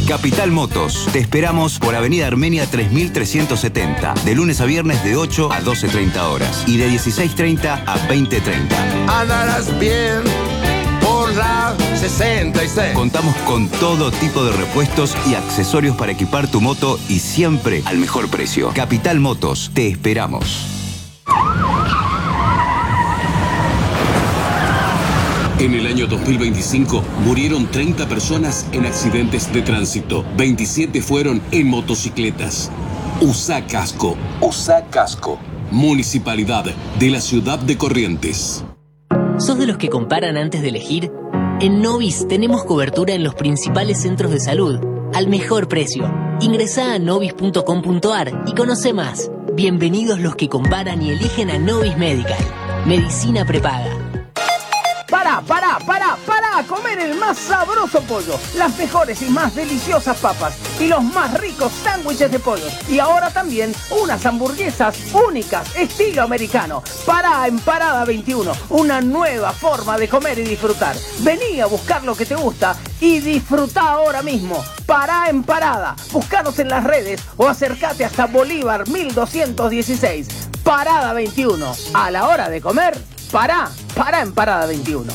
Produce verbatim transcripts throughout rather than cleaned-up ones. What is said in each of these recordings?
Capital Motos. Te esperamos por Avenida Armenia tres mil trescientos setenta. De lunes a viernes de ocho a doce treinta horas. Y de dieciséis treinta a veinte treinta. Andarás bien por la sesenta y seis. Contamos con todo tipo de repuestos y accesorios para equipar tu moto y siempre al mejor precio. Capital Motos. Te esperamos. En el año dos mil veinticinco murieron treinta personas en accidentes de tránsito. veintisiete fueron en motocicletas. Usa casco. Usa casco. Municipalidad de la ciudad de Corrientes. ¿Sos de los que comparan antes de elegir? En Novis tenemos cobertura en los principales centros de salud, al mejor precio. Ingresá a novis punto com punto ar y conoce más. Bienvenidos los que comparan y eligen a Novis Medical. Medicina prepaga. Para, para, para, para comer el más sabroso pollo, las mejores y más deliciosas papas y los más ricos sándwiches de pollo. Y ahora también unas hamburguesas únicas, estilo americano. Para en Parada veintiuno, una nueva forma de comer y disfrutar. Vení a buscar lo que te gusta y disfruta ahora mismo. Pará en Parada, búscanos en las redes o acércate hasta Bolívar mil doscientos dieciséis. Parada veintiuno, a la hora de comer, pará, pará en Parada veintiuno.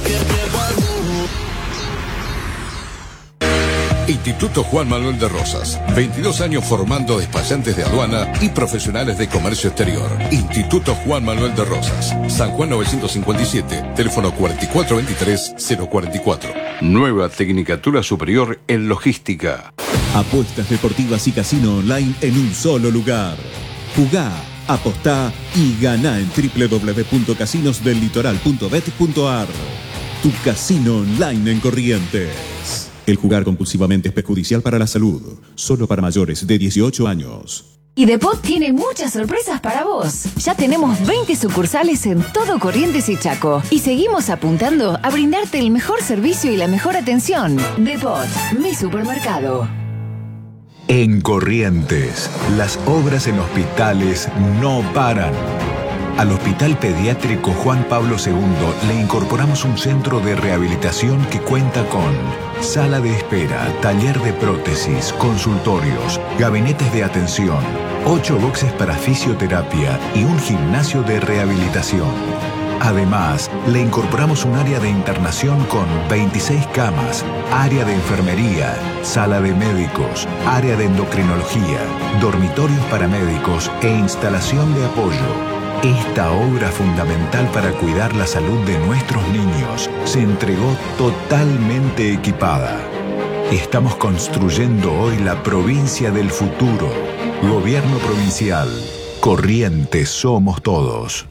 Instituto Juan Manuel de Rosas. veintidós años formando despachantes de aduana y profesionales de comercio exterior. Instituto Juan Manuel de Rosas. San Juan novecientos cincuenta y siete. Teléfono cuatro cuatro dos tres cero cuatro cuatro. Nueva Tecnicatura Superior en Logística. Apuestas deportivas y casino online en un solo lugar. Jugá, apostá y ganá en doble u doble u doble u punto casinos del litoral punto bet punto ar. Tu casino online en Corrientes. El jugar compulsivamente es perjudicial para la salud. Solo para mayores de dieciocho años. Y Depot tiene muchas sorpresas para vos. Ya tenemos veinte sucursales en todo Corrientes y Chaco. Y seguimos apuntando a brindarte el mejor servicio y la mejor atención. Depot, mi supermercado. En Corrientes, las obras en hospitales no paran. Al Hospital Pediátrico Juan Pablo segundo le incorporamos un centro de rehabilitación que cuenta con sala de espera, taller de prótesis, consultorios, gabinetes de atención, ocho boxes para fisioterapia y un gimnasio de rehabilitación. Además, le incorporamos un área de internación con veintiséis camas, área de enfermería, sala de médicos, área de endocrinología, dormitorios para médicos e instalación de apoyo. Esta obra fundamental para cuidar la salud de nuestros niños se entregó totalmente equipada. Estamos construyendo hoy la provincia del futuro. Gobierno provincial. Corrientes somos todos.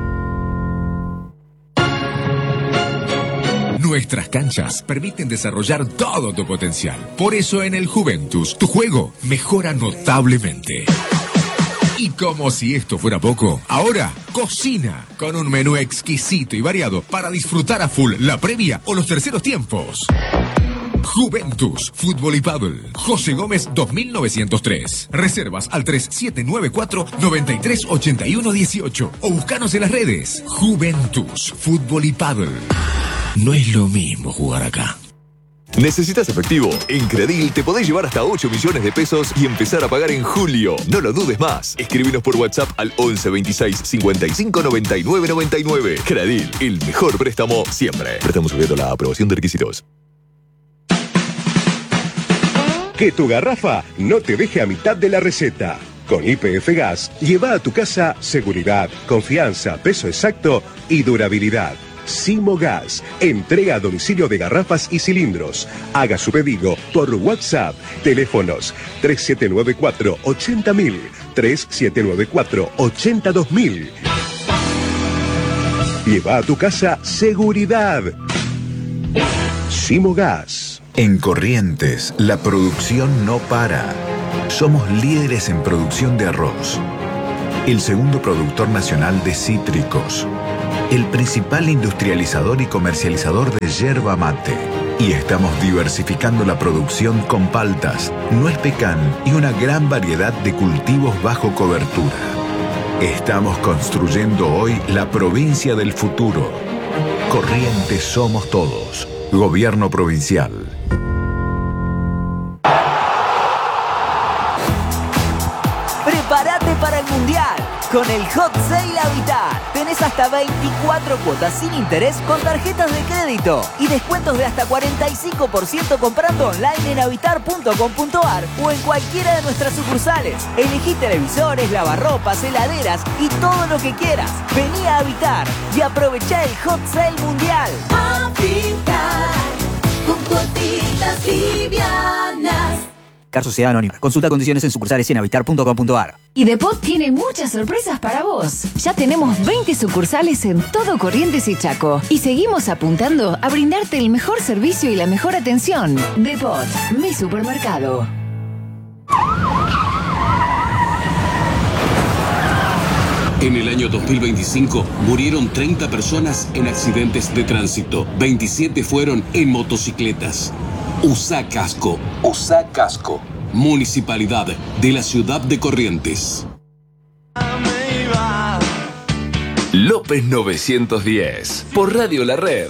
Nuestras canchas permiten desarrollar todo tu potencial. Por eso en el Juventus, tu juego mejora notablemente. Y como si esto fuera poco, ahora cocina con un menú exquisito y variado para disfrutar a full la previa o los terceros tiempos. Juventus, Fútbol y Paddle. José Gómez dos mil novecientos tres. Reservas al tres siete nueve cuatro nueve tres ocho uno uno ocho o buscanos en las redes. Juventus, Fútbol y Paddle. No es lo mismo jugar acá. ¿Necesitas efectivo? En Credil te podés llevar hasta ocho millones de pesos y empezar a pagar en julio. No lo dudes más. Escribinos por WhatsApp al once veintiséis cincuenta y cinco noventa y nueve noventa y nueve. Credil, el mejor préstamo siempre. Préstamo sujeto a la aprobación de requisitos. Que tu garrafa no te deje a mitad de la receta. Con Y P F Gas, lleva a tu casa seguridad, confianza, peso exacto y durabilidad. Simogas, entrega a domicilio de garrafas y cilindros. Haga su pedido por WhatsApp. Teléfonos tres siete nueve cuatro ochenta mil, tres siete nueve cuatro ochenta dos mil. Lleva a tu casa seguridad. Simogas. En Corrientes, la producción no para. Somos líderes en producción de arroz. El segundo productor nacional de cítricos. El principal industrializador y comercializador de yerba mate. Y estamos diversificando la producción con paltas, nuez pecan y una gran variedad de cultivos bajo cobertura. Estamos construyendo hoy la provincia del futuro. Corrientes somos todos. Gobierno provincial. Mundial. Con el Hot Sale Habitar tenés hasta veinticuatro cuotas sin interés con tarjetas de crédito y descuentos de hasta cuarenta y cinco por ciento comprando online en habitar punto com punto ar o en cualquiera de nuestras sucursales. Elegí televisores, lavarropas, heladeras y todo lo que quieras. Vení a Habitar y aprovechá el Hot Sale Mundial. Habitar con cuotitas livianas. Car Sociedad Anónima. Consulta condiciones en sucursales y en habitar punto com punto ar. Y Depot tiene muchas sorpresas para vos. Ya tenemos veinte sucursales en todo Corrientes y Chaco. Y seguimos apuntando a brindarte el mejor servicio y la mejor atención. Depot, mi supermercado. En el año dos mil veinticinco murieron treinta personas en accidentes de tránsito. veintisiete fueron en motocicletas. Usa casco. Usa casco. Municipalidad de la ciudad de Corrientes. López novecientos diez. Por Radio La Red.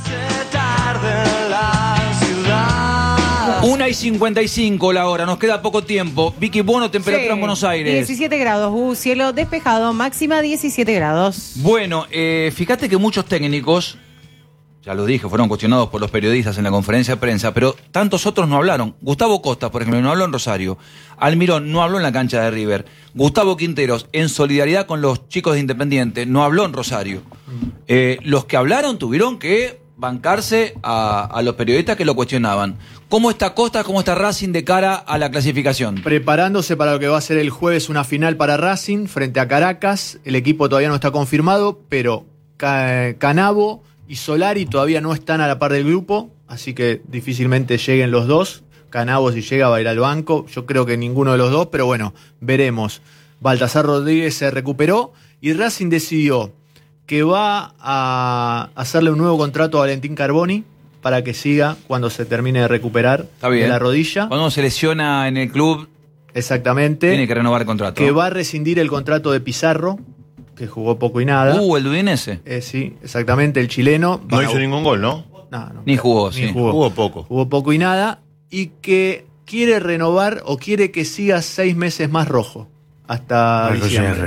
una y cincuenta y cinco la hora, nos queda poco tiempo. Vicky Bono, temperatura Sí, en Buenos Aires. diecisiete grados, uh, cielo despejado, máxima diecisiete grados. Bueno, eh, fíjate que muchos técnicos, ya lo dije, fueron cuestionados por los periodistas en la conferencia de prensa, pero tantos otros no hablaron. Gustavo Costa, por ejemplo, no habló en Rosario. Almirón no habló en la cancha de River. Gustavo Quinteros, en solidaridad con los chicos de Independiente, no habló en Rosario. Eh, los que hablaron tuvieron que bancarse a, a los periodistas que lo cuestionaban. ¿Cómo está Costa, cómo está Racing de cara a la clasificación? Preparándose para lo que va a ser el jueves una final para Racing frente a Caracas. El equipo todavía no está confirmado, pero Canavo y Solari todavía no están a la par del grupo, así que difícilmente lleguen los dos. Canavo, si llega, va a ir al banco. Yo creo que ninguno de los dos, pero bueno, veremos. Baltasar Rodríguez se recuperó y Racing decidió que va a hacerle un nuevo contrato a Valentín Carboni para que siga cuando se termine de recuperar de la rodilla. Cuando se lesiona en el club, exactamente, tiene que renovar el contrato. Que va a rescindir el contrato de Pizarro, que jugó poco y nada. Uh, el Udinese. Eh, sí, exactamente, el chileno. No hizo ningún gol, ¿no? No, no. Ni jugó, Ni sí. jugó. Jugó poco. Jugó poco y nada. Y que quiere renovar o quiere que siga seis meses más rojo. Hasta diciembre.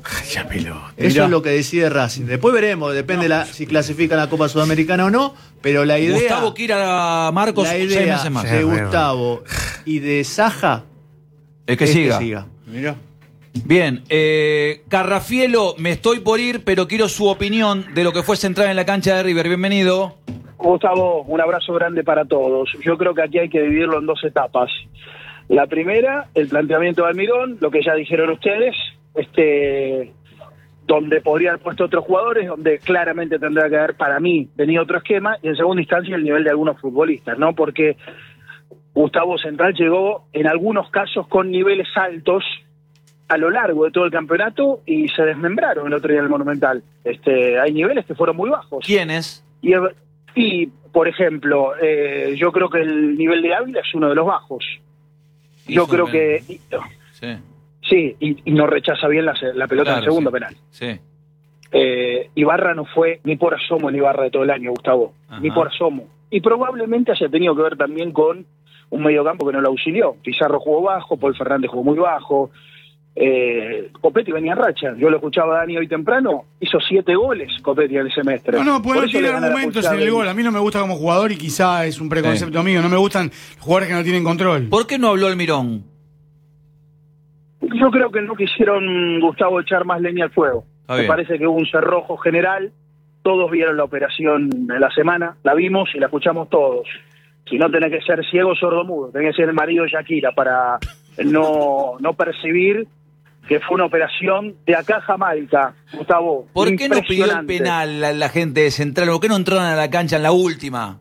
Eso es lo que decide Racing. Después veremos, depende la, si clasifica la Copa Sudamericana o no, pero la idea... Gustavo quiere a Marcos la seis idea meses más. de Gustavo y de Saja es que es siga. Que siga. Mira. Bien, eh, Carrafielo, me estoy por ir, pero quiero su opinión de lo que fue Central en la cancha de River. Bienvenido. Gustavo, un abrazo grande para todos. Yo creo que aquí hay que dividirlo en dos etapas. La primera, el planteamiento de Almirón, lo que ya dijeron ustedes, este, donde podría haber puesto otros jugadores, donde claramente tendrá que haber, para mí, venido otro esquema, y en segunda instancia el nivel de algunos futbolistas, ¿no? Porque Gustavo Central llegó en algunos casos con niveles altos a lo largo de todo el campeonato y se desmembraron el otro día en el Monumental. Este, hay niveles que fueron muy bajos. ¿Quiénes? Y, y por ejemplo, eh, yo creo que el nivel de Ávila es uno de los bajos. Yo creo que... Y, sí, sí y, y no rechaza bien la, la pelota claro, en segundo sí. penal. Sí. Eh, Ibarra no fue ni por asomo el Ibarra de todo el año, Gustavo. Ajá. Ni por asomo. Y probablemente haya tenido que ver también con un mediocampo que no lo auxilió. Pizarro jugó bajo, Paul Fernández jugó muy bajo. Eh, Copetti venía en racha. Yo lo escuchaba a Dani hoy temprano. Hizo siete goles Copetti en el semestre. No, no, pues Por no eso tiene le gana la argumentos en el pulsada. gol. A mí no me gusta como jugador y quizá es un preconcepto mío. No me gustan los jugadores que no tienen control. ¿Por qué no habló Almirón? Yo creo que no quisieron, Gustavo, echar más leña al fuego. Está Me bien. parece que hubo un cerrojo general. Todos vieron la operación en la semana. La vimos y la escuchamos todos. Si no, tenés que ser ciego, sordo, mudo. Tenés que ser el marido de Shakira para no, no percibir que fue una operación de acá a Jamaica, Gustavo. ¿Por qué no pidió el Impresionante. penal la, la gente de Central? ¿Por qué no entraron a la cancha en la última?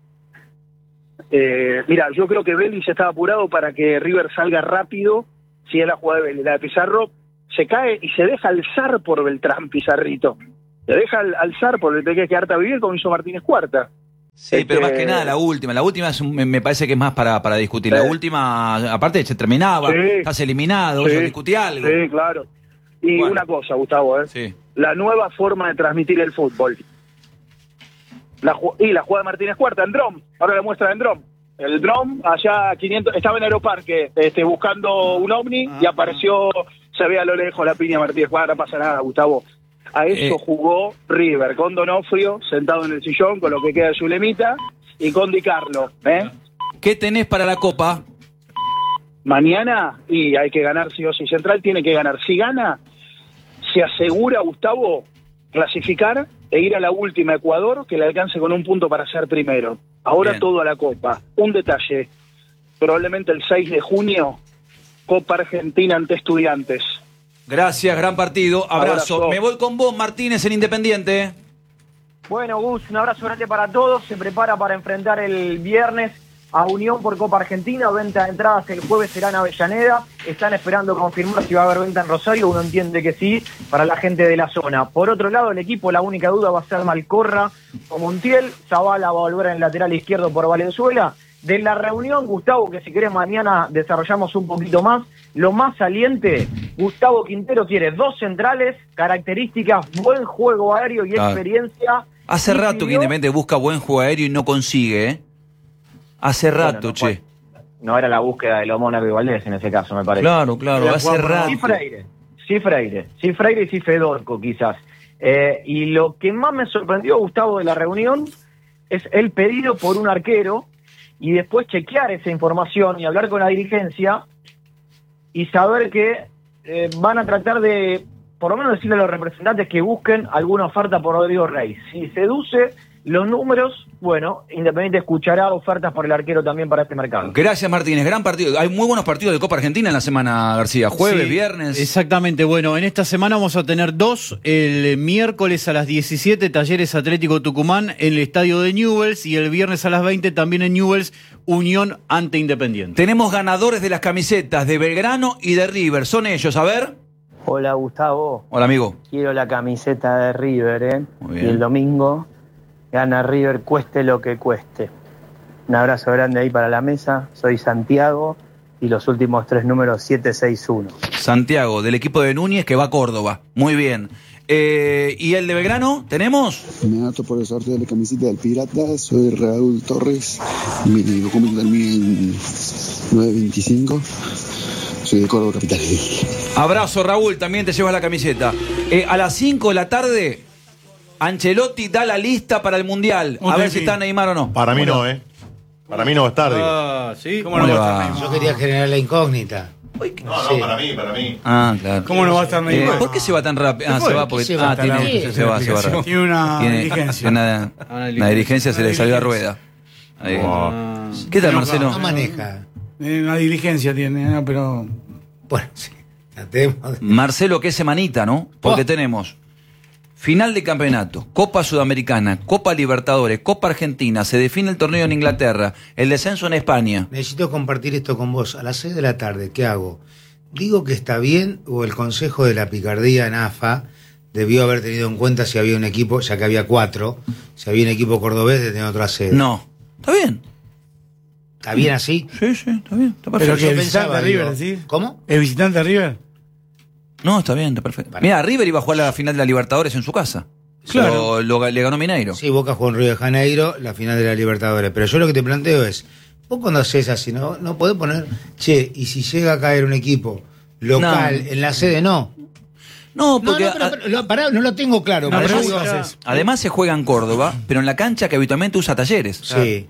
Eh, mira, yo creo que Vélez estaba apurado para que River salga rápido. Si es la jugada de Vélez, la de Pizarro se cae y se deja alzar por Beltrán, Pizarrito. Se deja al- alzar por el pequeño que harta vivir como hizo Martínez Cuarta. Sí, Este, pero más que nada la última. La última es un- me, me parece que es más para, para discutir. La Sí. última, aparte se terminaba, Sí. estás eliminado, Sí. yo discutí algo. Sí, claro. Y Bueno. una cosa, Gustavo, ¿eh? Sí. La nueva forma de transmitir el fútbol. La ju- y la jugada de Martínez Cuarta en dron. Ahora la muestra en dron. El dron allá quinientos estaba en Aeroparque este, buscando un ovni y apareció Se ve a lo lejos la piña Martínez Juárez, no pasa nada, Gustavo. A eso Eh. jugó River, con Donofrio, sentado en el sillón, con lo que queda de su lemita, y con Di Carlo, ¿eh? ¿Qué tenés para la Copa? Mañana, y hay que ganar sí o sí. Central tiene que ganar. Si gana, se asegura, Gustavo, clasificar e ir a la última Ecuador, que le alcance con un punto para ser primero. Ahora Bien. todo a la Copa. Un detalle, probablemente el seis de junio, Copa Argentina ante Estudiantes. Gracias, gran partido. Abrazo. Abrazo. Me voy con vos, Martínez, en Independiente. Bueno, Gus, un abrazo grande para todos. Se prepara para enfrentar el viernes a Unión por Copa Argentina. Venta de entradas el jueves será en Avellaneda. Están esperando confirmar si va a haber venta en Rosario. Uno entiende que sí, para la gente de la zona. Por otro lado, el equipo, la única duda va a ser Malcorra o Montiel. Zavala va a volver en el lateral izquierdo por Valenzuela. De la reunión, Gustavo, que si querés mañana desarrollamos un poquito más, lo más saliente, Gustavo Quintero quiere dos centrales, características, buen juego aéreo y Claro. experiencia. Hace Y rato que pidió- Independiente busca buen juego aéreo y no consigue, ¿eh? Hace rato, Bueno, no che. No era la búsqueda de lo Mónaco y Valdés en ese caso, me parece. Claro, claro, Pero hace Juan- rato. Sí, Freire. Sí, Freire. Sí, Freire y sí, Fedorco, quizás. Eh, y lo que más me sorprendió, Gustavo, de la reunión es el pedido por un arquero y después chequear esa información y hablar con la dirigencia y saber que eh, van a tratar de, por lo menos decirle a los representantes que busquen alguna oferta por Rodrigo Reis. Si seduce los números, bueno, Independiente escuchará ofertas por el arquero también para este mercado. Gracias, Martínez. Gran partido. Hay muy buenos partidos de Copa Argentina en la semana, García. Jueves, Sí, viernes. Exactamente. Bueno, en esta semana vamos a tener dos. El miércoles a las diecisiete, Talleres Atlético Tucumán en el estadio de Newell's. Y el viernes a las veinte, también en Newell's, Unión ante Independiente. Tenemos ganadores de las camisetas de Belgrano y de River. Son ellos, a ver. Hola Gustavo, Hola, amigo. quiero la camiseta de River, ¿eh? Muy Y bien. el domingo gana River cueste lo que cueste. Un abrazo grande ahí para la mesa, soy Santiago y los últimos tres números siete seis uno. Santiago, del equipo de Núñez que va a Córdoba. Muy bien. Eh, ¿Y el de Belgrano? ¿Tenemos? Me anoto por el sorteo de la camiseta del Pirata. Soy Raúl Torres. Mi documento termina en nueve veinticinco. Soy de Córdoba Capital. Abrazo, Raúl. También te llevas la camiseta. Eh, a las cinco de la tarde, Ancelotti da la lista para el Mundial. A ver si está Neymar o no. Para mí ¿Cómo no, ¿eh? Para mí no va a estar, digo. Ah, ¿sí? ¿Cómo no va a estar Yo quería generar la incógnita. No, Sí. no, para mí, para mí. Ah, claro. ¿Cómo no va a estar Neymar? Eh, ¿Por qué se va tan rápido? Ah, ¿Qué fue? se va porque. Se va ah, tan tiene, rápido. se va, se va rápido. Tiene una Tiene- diligencia. tiene Una, una diligencia se le salió a rueda. Ahí. ¿Qué tal, Marcelo? No maneja. Eh, Una diligencia tiene, ¿no? Pero. Bueno, sí. Tratemos. Marcelo, qué semanita, ¿no? Porque tenemos final de campeonato, Copa Sudamericana, Copa Libertadores, Copa Argentina, se define el torneo en Inglaterra, el descenso en España. Necesito compartir esto con vos. A las seis de la tarde, ¿qué hago? ¿Digo que está bien o el consejo de la picardía en A F A debió haber tenido en cuenta si había un equipo, ya que había cuatro, si había un equipo cordobés de tener otra sede? No. Está bien. ¿Está bien así? Sí, sí, está bien. Está Pero perfecto. que el Yo visitante pensaba, de River, digo, ¿sí? ¿Cómo? ¿El visitante de River? No, está bien, está perfecto. Mira, River iba a jugar la final de la Libertadores en su casa. Claro. Lo, lo- le ganó Mineiro. Sí, Boca jugó en Río de Janeiro, la final de la Libertadores. Pero yo lo que te planteo es, vos cuando haces así, ¿no? No podés poner, che, y si llega a caer un equipo local No. en la sede, no. No, porque No, no, pero- pero lo- pará, no lo tengo claro. No, por pero eso vos digo- haces- además se juega en Córdoba, pero en la cancha que habitualmente usa Talleres. Sí.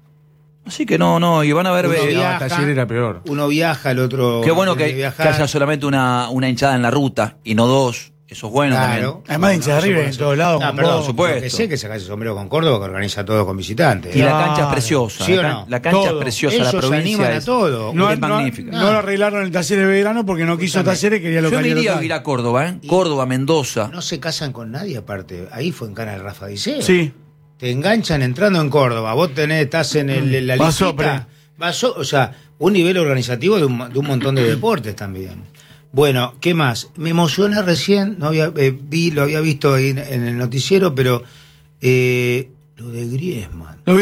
Así que no, no, y van a ver... Uno eh, viaja, Uno viaja, el otro... Qué bueno tiene que, viajar. que haya solamente una, una hinchada en la ruta y no dos. Eso es bueno Claro. también. Además, hincha de River en todos lados. No, con perdón, vos. por supuesto. Que sé que sacás el sombrero con Córdoba, que organiza todo con visitantes. Y la cancha es preciosa. ¿Sí la, o can- no? la cancha Todo. es preciosa, Ellos la se provincia animan a es, todo. No, es no- magnífica. no lo arreglaron el taller de Belgrano porque no quiso Talleres, quería Yo me local. y iría a local. vivir a Córdoba, ¿eh? Córdoba, Mendoza. No se casan con nadie aparte. Ahí fue en Cana del Rafa Diceo. Sí. Te enganchan entrando en Córdoba. Vos tenés, estás en, el, en la Vas listita. Vas so- o sea, un nivel organizativo de un, de un montón de deportes también. Bueno, ¿qué más? Me emocioné recién, no había, eh, vi, lo había visto ahí en, en el noticiero, pero eh, lo de Griezmann.